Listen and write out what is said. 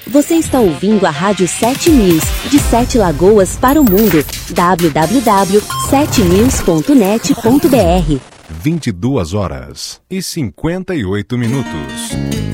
Você está ouvindo a Rádio 7 News, de 7 Lagoas para o mundo. www.7news.net.br 22h58.